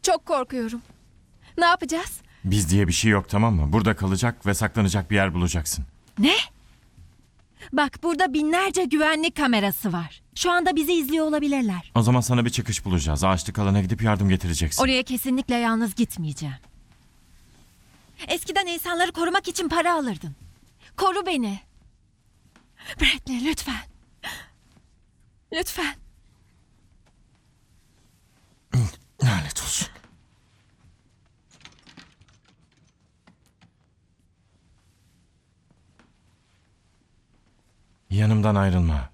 Çok korkuyorum. Ne yapacağız? Biz diye bir şey yok, tamam mı? Burada kalacak ve saklanacak bir yer bulacaksın. Ne? Bak burada binlerce güvenlik kamerası var. Şu anda bizi izliyor olabilirler. O zaman sana bir çıkış bulacağız. Ağaçlık alana gidip yardım getireceksin. Oraya kesinlikle yalnız gitmeyeceğim. Eskiden insanları korumak için para alırdın. Koru beni. Bradley lütfen. Lütfen. Lanet olsun. Yanımdan ayrılma.